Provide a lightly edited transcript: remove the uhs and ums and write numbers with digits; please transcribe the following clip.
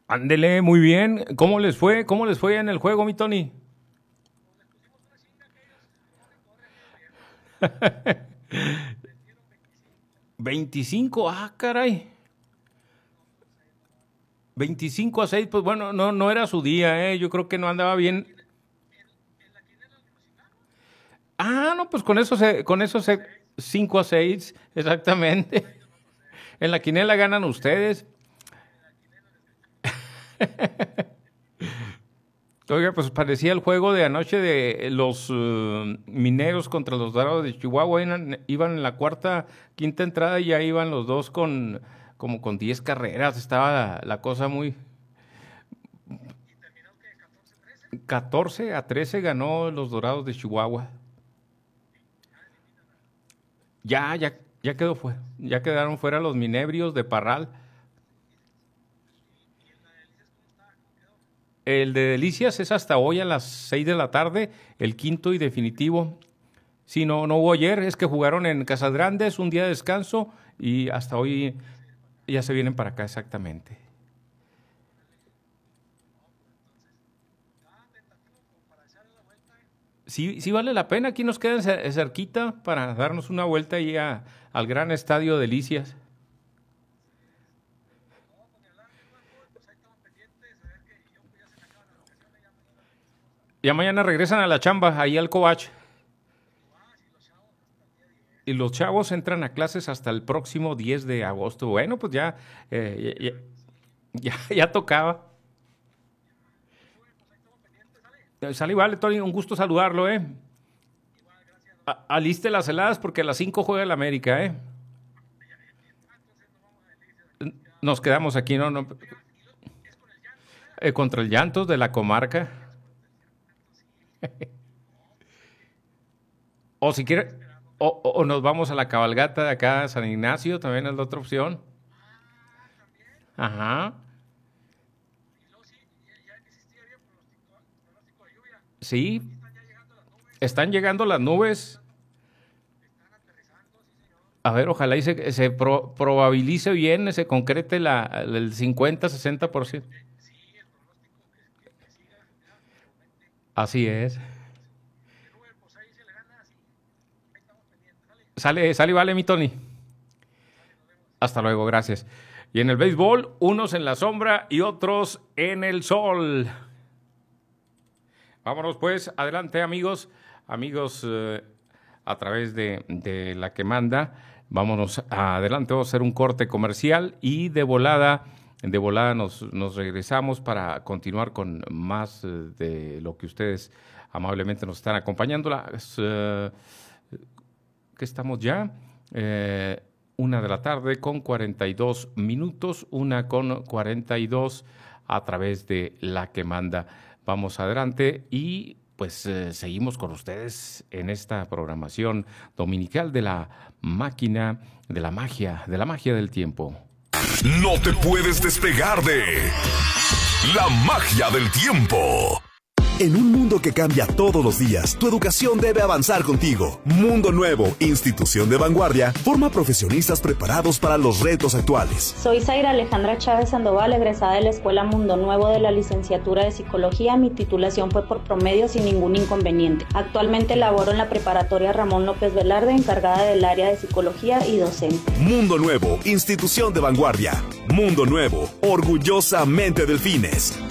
Ándele, muy bien. ¿Cómo les fue? ¿Cómo les fue en el juego, mi Tony? 25, caray. 25-6, pues bueno, no era su día, ¿eh? Yo creo que no andaba bien. No, pues con eso se 5-6, exactamente. En la quinela ganan ustedes. Oiga, pues parecía el juego de anoche de los Mineros contra los Dorados de Chihuahua. Iban en la cuarta, quinta entrada y ya iban los dos como con 10 carreras. Estaba la cosa muy... 14-13 ganó los Dorados de Chihuahua. Ya quedó fuera. Ya quedaron fuera los Minebrios de Parral. El de Delicias es hasta hoy a las 6 de la tarde, el quinto y definitivo. Sí, no hubo ayer, es que jugaron en Casas Grandes, un día de descanso y hasta hoy ya se vienen para acá exactamente. Sí vale la pena, aquí nos quedan cerquita para darnos una vuelta ahí al gran estadio Delicias. Ya mañana regresan a la chamba, ahí al Covach. Y los chavos entran a clases hasta el próximo 10 de agosto. Bueno, pues ya tocaba. Sale y vale, Tony, un gusto saludarlo, ¿eh? Aliste las heladas porque a las 5 juega el América, ¿eh? Nos quedamos aquí, ¿no? Contra el Llantos de la comarca. O si quiere, o nos vamos a la cabalgata de acá, San Ignacio, también es la otra opción. Ajá. Sí, están llegando las nubes. A ver, ojalá y se probabilice bien, se concrete el 50-60%. Así es. Sale y vale, mi Tony. Hasta luego, gracias. Y en el béisbol, unos en la sombra y otros en el sol. Vámonos pues, adelante amigos, a través de la que manda. Vámonos adelante, vamos a hacer un corte comercial y de volada nos regresamos para continuar con más de lo que ustedes amablemente nos están acompañando. Que estamos ya, 1 de la tarde con 42 minutos, 1:42 a través de la que manda. Vamos adelante y pues seguimos con ustedes en esta programación dominical de la máquina, de la magia del tiempo. No te puedes despegar de la magia del tiempo. En un mundo que cambia todos los días, tu educación debe avanzar contigo. Mundo Nuevo, institución de vanguardia, forma profesionistas preparados para los retos actuales. Soy Zaira Alejandra Chávez Sandoval, egresada de la Escuela Mundo Nuevo de la licenciatura de Psicología. Mi titulación fue por promedio sin ningún inconveniente. Actualmente laboro en la preparatoria Ramón López Velarde, encargada del área de Psicología y docente. Mundo Nuevo, institución de vanguardia. Mundo Nuevo, orgullosamente Delfines.